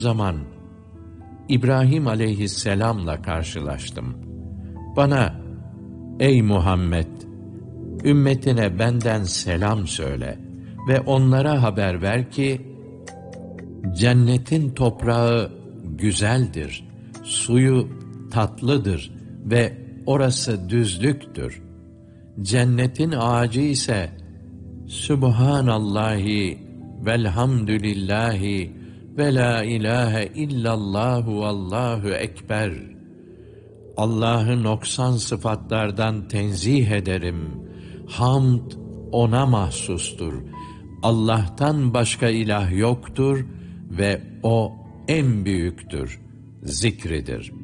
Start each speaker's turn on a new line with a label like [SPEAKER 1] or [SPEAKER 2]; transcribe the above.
[SPEAKER 1] zaman İbrahim aleyhisselamla karşılaştım. Bana, ey Muhammed, ümmetine benden selam söyle ve onlara haber ver ki, cennetin toprağı güzeldir, suyu tatlıdır ve orası düzlüktür. Cennetin ağacı ise, Sübhanallahi velhamdülillahi ve la ilahe illallahu allahu ekber. Allah'ı noksan sıfatlardan tenzih ederim. Hamd ona mahsustur. Allah'tan başka ilah yoktur ve o en büyüktür, zikridir.